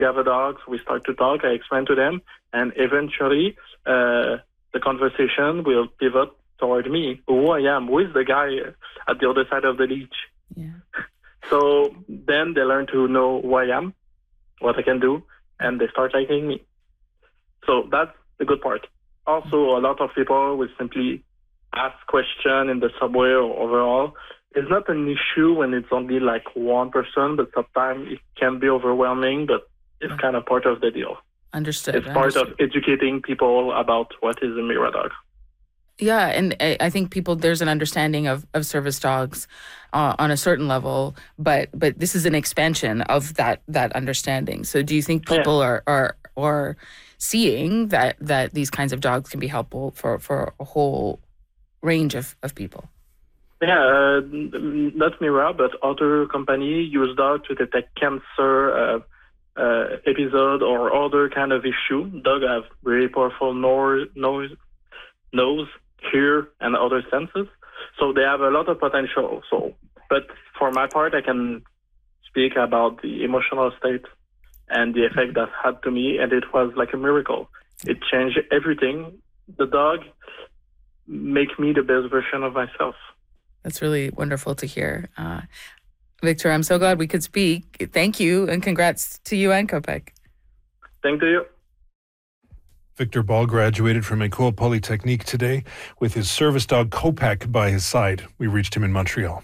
you have a dog? So we start to talk. I explain to them, and eventually the conversation will pivot toward me, who I am, who is the guy at the other side of the leash. Yeah. So then they learn to know who I am, what I can do, and they start liking me. So that's the good part. Also, a lot of people will simply ask questions in the subway or overall. It's not an issue when it's only like one person, but sometimes it can be overwhelming, but it's kind of part of the deal. Understood. It's part of educating people about what is a Miradog. Yeah, and I think there's an understanding of service dogs on a certain level, but this is an expansion of that understanding. So do you think people are seeing that these kinds of dogs can be helpful for a whole range of people? Yeah, not Mira, but other companies use dogs to detect cancer episode or other kind of issue. Dogs have very powerful nose, hear, and other senses. So they have a lot of potential. But for my part, I can speak about the emotional state and the effect that had to me, and it was like a miracle. It changed everything. The dog make me the best version of myself. That's really wonderful to hear. Victor, I'm so glad we could speak. Thank you, and congrats to you and Kopek. Thank you. Victor Ball graduated from École Polytechnique today with his service dog Kopek by his side. We reached him in Montreal.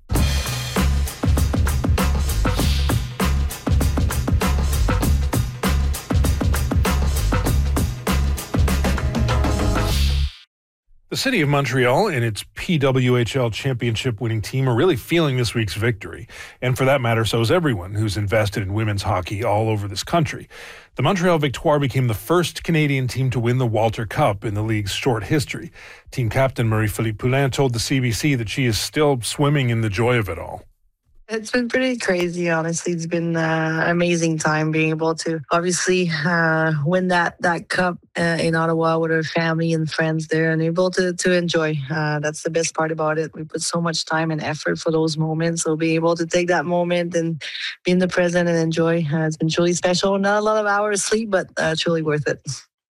The city of Montreal and its PWHL championship winning team are really feeling this week's victory. And for that matter, so is everyone who's invested in women's hockey all over this country. The Montreal Victoire became the first Canadian team to win the Walter Cup in the league's short history. Team captain Marie-Philippe Poulin told the CBC that she is still swimming in the joy of it all. It's been pretty crazy, honestly. It's been an amazing time being able to obviously win that cup in Ottawa with our family and friends there and able to enjoy. That's the best part about it. We put so much time and effort for those moments. So being able to take that moment and be in the present and enjoy, it's been truly special. Not a lot of hours sleep, but truly worth it.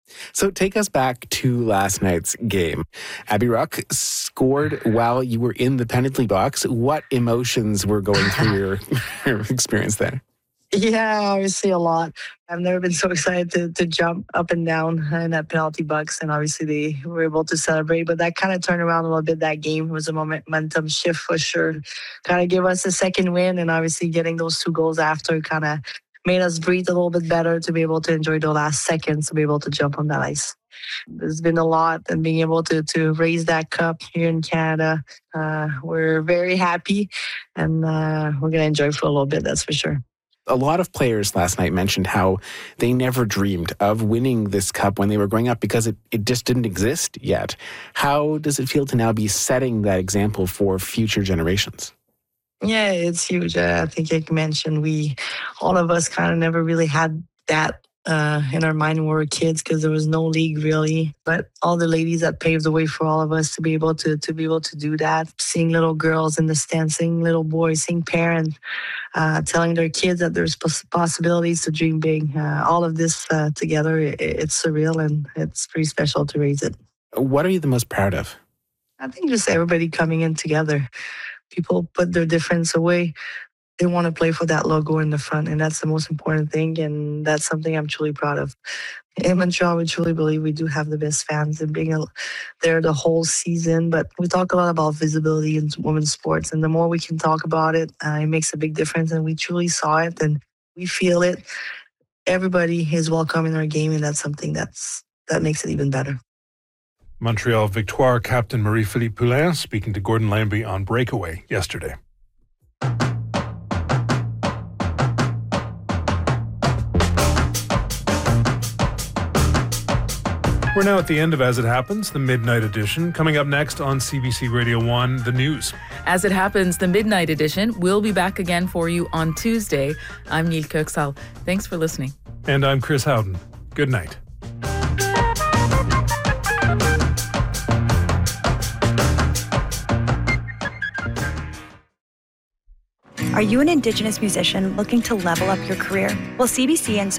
So take us back to last night's game. Abby Ruck scored while you were in the penalty box. What emotions were going through your experience there? Yeah, obviously a lot. I've never been so excited to jump up and down in that penalty box, and obviously they were able to celebrate. But that kind of turned around a little bit that game. It was a momentum shift for sure. Kind of gave us a second win, and obviously getting those 2 goals after kind of made us breathe a little bit better to be able to enjoy the last seconds to be able to jump on that ice. There's been a lot, and being able to raise that cup here in Canada, we're very happy, and we're going to enjoy for a little bit, that's for sure. A lot of players last night mentioned how they never dreamed of winning this cup when they were growing up because it just didn't exist yet. How does it feel to now be setting that example for future generations? Yeah, it's huge. I think like you mentioned, all of us kind of never really had that in our mind when we were kids because there was no league really. But all the ladies that paved the way for all of us to be able to do that, seeing little girls in the stands, seeing little boys, seeing parents telling their kids that there's possibilities to dream big. All of this together, it's surreal and it's pretty special to raise it. What are you the most proud of? I think just everybody coming in together. People put their difference away. They want to play for that logo in the front, and that's the most important thing, and that's something I'm truly proud of. In Montreal, we truly believe we do have the best fans and being there the whole season, but we talk a lot about visibility in women's sports, and the more we can talk about it, it makes a big difference, and we truly saw it, and we feel it. Everybody is welcome in our game, and that's something that makes it even better. Montreal Victoire captain Marie-Philippe Poulin speaking to Gordon Lambie on Breakaway yesterday. We're now at the end of As It Happens, the Midnight Edition. Coming up next on CBC Radio 1, the news. As It Happens, the Midnight Edition will be back again for you on Tuesday. I'm Neil Kirksall. Thanks for listening. And I'm Chris Howden. Good night. Are you an Indigenous musician looking to level up your career? Well, CBC and